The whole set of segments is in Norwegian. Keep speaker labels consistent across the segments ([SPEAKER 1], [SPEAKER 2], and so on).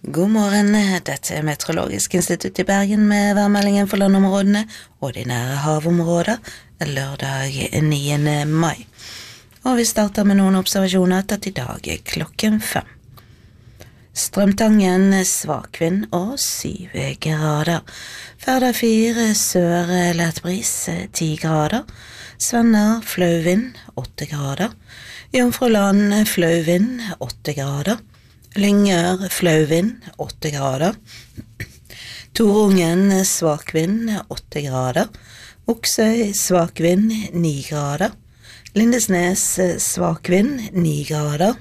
[SPEAKER 1] God morgen, dette Meteorologisk institutt i Bergen med værmeldingen for landområdene og de nære havområder lørdag 9. mai. Og vi starter med noen observasjoner tatt i dag klokken 5. Strømtangen svak vind og 7 grader. Førde 4 sør lett bris 10 grader. Svenner flau vind 8 grader. Jomfruland flau vind 8 grader. Lyngør flau vind 8 grader. Torungen svak vind 8 grader. Oksøy svak vind 9 grader. Lindesnes svak vind 9 grader.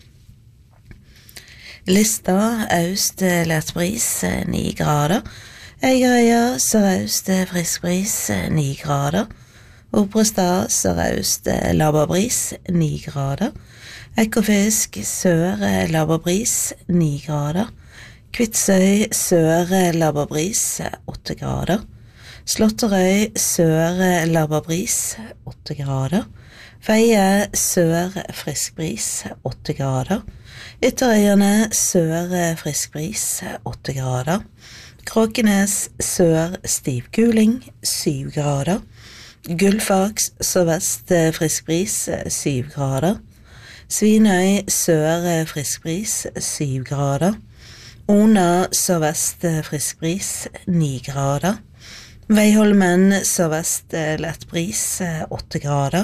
[SPEAKER 1] Lista øst lett bris 9 grader. Eigerøya sørøst frisk bris 9 grader. Obrestad sørøst laberbris 9 grader. Ekofisk sør laberbris 9 grader. Kvitsøy sør laberbris 8 grader. Slåtterøy sør laberbris 8 grader. Feie sør frisk bris 8 grader. Ytterøyene sør frisk bris 8 grader. Kråkenes sør stiv kuling 7 grader. Gullfaks sørvest frisk bris 7 grader. Svinøy sør frisk bris 7 grader. Ona sørvest frisk bris 9 grader. Veiholmen sørvest lett bris 8 grader.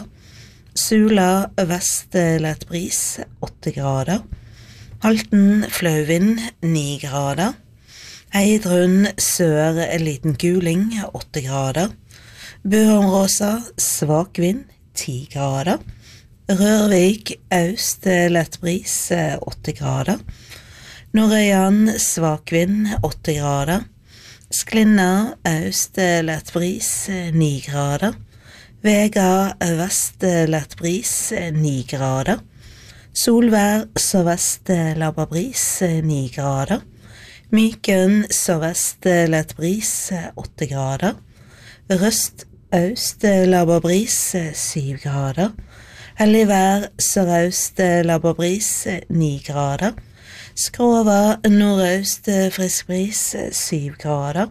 [SPEAKER 1] Sula vest lett bris 8 grader. Halten flau vind 9 grader. Heidrun sør liten kuling 8 grader. Bøhområsa svak vind 10 grader. Rørvik øst lett bris 8 grader. Nordøyan svak vind 8 grader. Sklinna øst lett bris 9 grader. Vega vest lett bris 9 grader. Solvær sørvest laberbris 9 grader. Myken sørvest lett bris 8 grader. Røst øst laberbris 7 grader. Helligvær sørøst laberbris 9 grader. Skrova nordøst frisk bris 7 grader.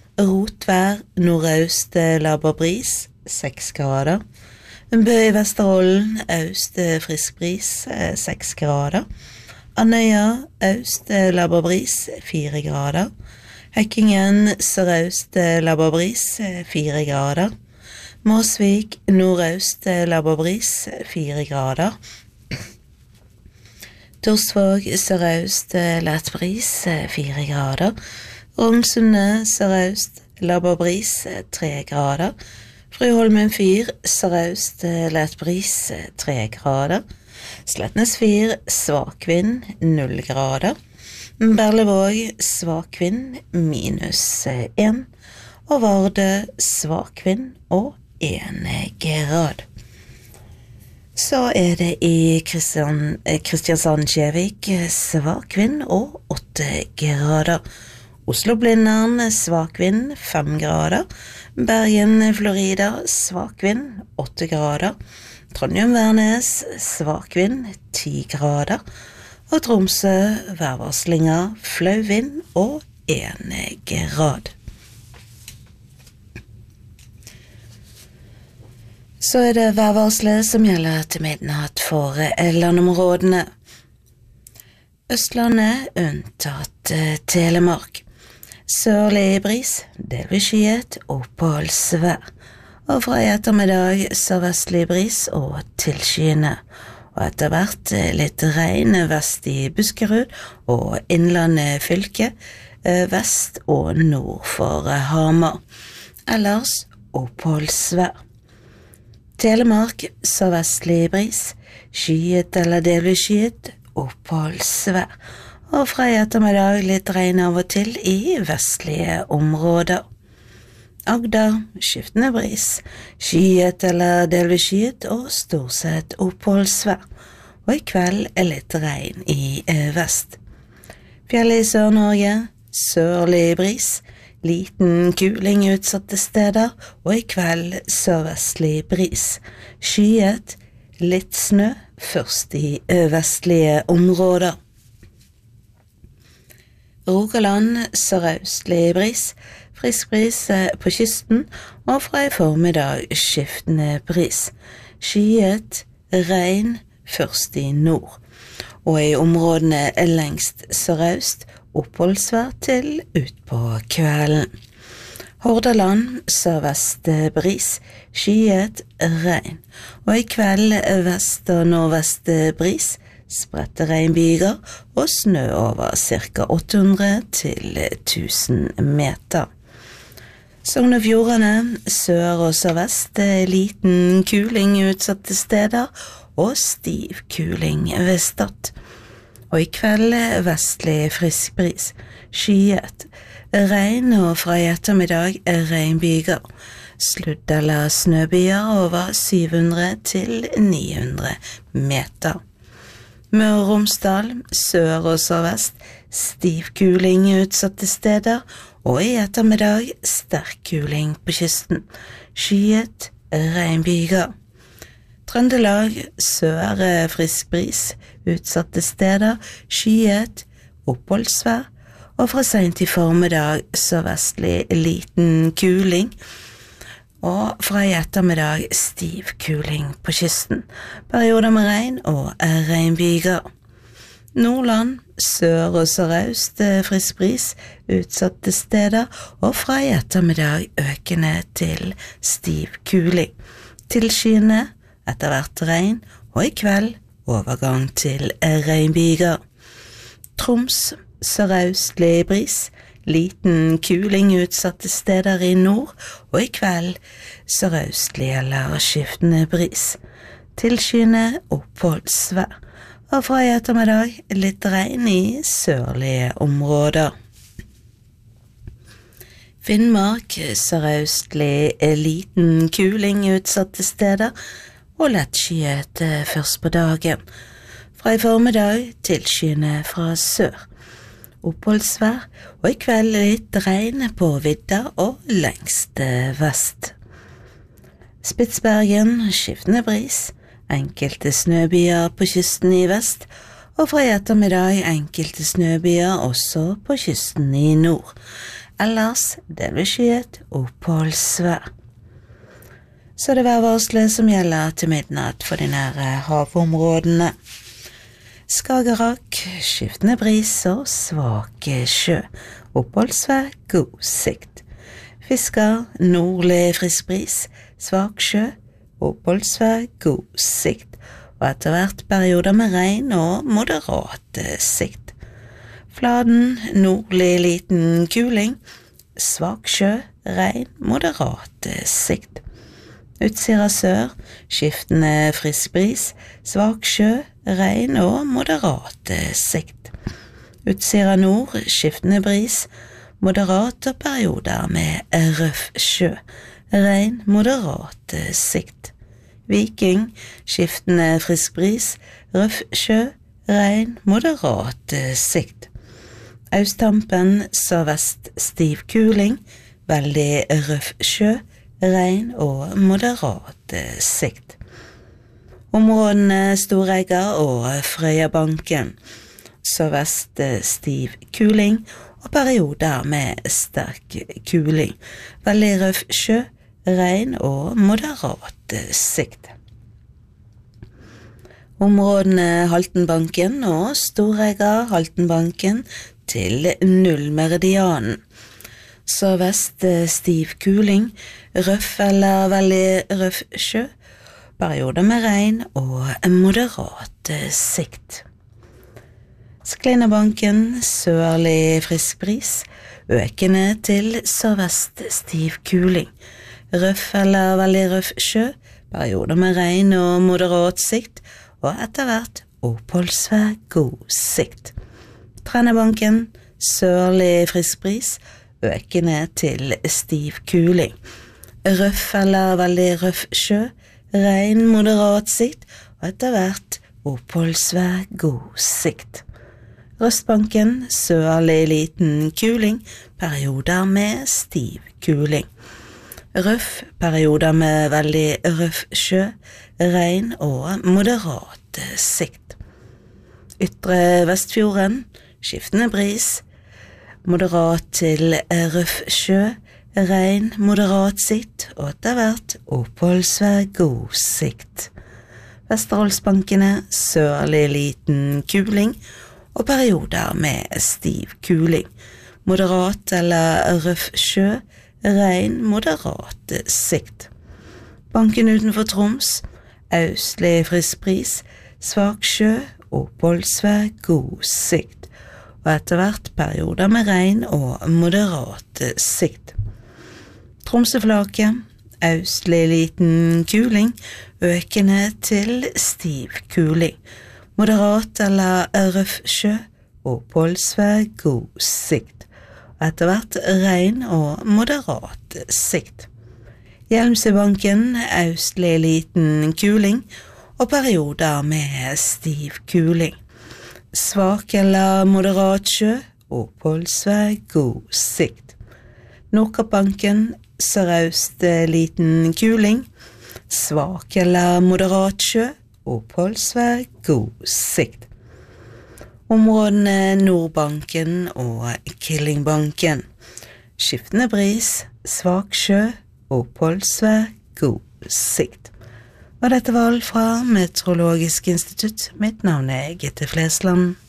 [SPEAKER 1] Rotvær nordøst laberbris 6 grader. Bø i Vesterålen øst frisk bris 6 grader. Andøya øst laberbris 4 grader. Hekkingen sørøst laberbris 4 grader. Måsvik nordøst laberbris 4 grader. Torsvåg sørøst lett bris 4 grader. Rongsunde sørøst laberbris 3 grader. Fryholmen 4 sørøst lett bris 3 grader. Sletnes 4 svak vind 0 grader. Berlevåg svak vind -1. Og Vardø svak vind og 1 grad. Så det i Kristiansand-Kjevik svak vind og 8 grader. Oslo-Blindern svak vind 5 grader. Bergen-Florida svak vind 8 grader. Trondheim-Værnes svak vind 10 grader. Og Tromsø værvarslinger flau vind og 1 grad. Så det værvarslet som gjelder til midnatt for landområdene. Østlandet unntatt Telemark. Sørlig bris, delvis skyet, oppholdsvær. Og fra i ettermiddag sørvestlig bris og tilskyende. Og etter hvert litt regn vest i Buskerud og Innlandet fylke, vest og nord for Hamar. Ellers oppholdsvær. Telemark sørvestlig bris, skyet eller delvis skyet, oppholdsvær. Og fra i ettermiddag litt regn av og til i vestlige områder. Agder, skiftende bris, skyet eller delvis skyet og stort sett oppholdsvær. Og i kveld litt regn i vest. Fjellet i Sør-Norge, sørlig bris, liten kuling utsatte steder, og i kveld sørvestlig bris. Skyet, litt snø, først i vestlige områder. Rogaland sørøstlig bris, frisk bris på kysten, og fra i formiddag skiftende bris. Skyet, regn først i nord, og i områdene lengst sørøst oppholdsvær til utpå kvelden. Hordaland sørvest bris, skyet, regn, og i kveld vest og nordvest bris, spredte regnbyger og snø over ca. 800 til 1000 meter. Sogn og Fjordane, sør og sørvest, liten kuling utsatte steder og stiv kuling ved Stad. Og i kveld vestlig frisk bris, skyet, regn og fra i ettermiddag regnbyger, sludd eller snøbyer over 700 til 900 meter. Møre og Romsdal, sør og sørvest, stiv kuling utsatte steder, og i ettermiddag sterk kuling på kysten, skyet, regnbyger. Trøndelag, sør frisk bris, utsatte steder, skyet, oppholdsvær, og fra sent i formiddag sørvestlig liten kuling, og fra i ettermiddag stiv kuling på kysten, perioder med regn og regnbyger. Nordland, sør og sørøst, frisk bris, utsatte steder, og fra i ettermiddag økende til stiv kuling. Tilskyende, etter hvert regn, og i kveld overgang til regnbyger. Troms, sørøstlig bris, liten kuling utsatte steder i nord, og i kveld sørøstlig eller skiftende bris. Tilskyende oppholdsvær, og fra i ettermiddag litt regn i sørlige områder. Finnmark, sørøstlig liten kuling utsatte steder, og lettskyet først på dagen. Fra i formiddag tilskyende fra sør. Oppholdsvær, og i kveld litt regn på vidda og lengst vest. Spitsbergen, skiftende bris, enkelte snøbyer på kysten i vest, og fra i ettermiddag enkelte snøbyer også på kysten i nord. Ellers delvis skyet, oppholdsvær. Så det værvarselet som gjelder til midnatt for de nære havområdene. Skagerrak, skiftende bris og svak sjø, oppholdsvær, god sikt. Fisker, nordlig frisk bris, svak sjø, oppholdsvær, god sikt, og etter hvert perioder med regn og moderat sikt. Fladen, nordlig liten kuling, svak sjø, regn, moderat sikt. Utsira sør, skiftende frisk bris, svak sjø, regn og moderat sikt. Utsira nord, skiftende bris, moderat og perioder med røff sjø, regn, moderat sikt. Viking, skiftende frisk bris, røff sjø, regn, moderat sikt. Austtampen, sørvest stiv kuling, veldig røff sjø, regn og moderat sikt. Områdene Storegga og Frøyabanken, sørvest stiv kuling og perioder med sterk kuling, veldig røff sjø, regn og moderat sikt. Områdene Haltenbanken og Storegga-Haltenbanken til nullmeridianen. Sørvest stiv kuling, røff eller veldig røff sjø, perioder med regn og moderat sikt. Sklinnabanken, sørlig frisk bris, økende til sørvest stiv kuling, røff eller veldig røff sjø, perioder med regn og moderat sikt, og etter hvert oppholdsvær, god sikt. Trennebanken, sørlig frisk bris, økende til stiv kuling, røff eller veldig røff sjø, regn, moderat sikt, og etter hvert oppholdsvær, god sikt. Røstbanken, sørlig liten kuling, perioder med stiv kuling. Røff, perioder med veldig røff sjø, regn og moderat sikt. Ytre Vestfjorden, skiftende bris, moderat til røff sjø, regn, moderat sikt, og etter hvert oppholdsvær, god sikt. Vesterålsbankene, sørlig liten kuling, og perioder med stiv kuling. Moderat eller røff sjø, regn, moderat sikt. Banken utenfor Troms, østlig frisk bris, svak sjø, oppholdsvær, god sikt, og etter hvert perioder med regn og moderat sikt. Tromsøflaket, østlig liten kuling, økende til stiv kuling, moderat eller røff sjø, oppholdsvær, god sikt, og etter hvert regn og moderat sikt. Hjelmsøybanken, østlig liten kuling, og perioder med stiv kuling. Svak eller moderat sjø, oppholdsvær, god sikt. Nordkappbanken, sørøst liten kuling, svak eller moderat sjø, oppholdsvær, god sikt. Områdene Nordbanken og Killingbanken, skiftende bris, svak sjø, oppholdsvær, god sikt. Og dette var alt fra Meteorologisk institutt. Mitt navn er Gitte Flesland.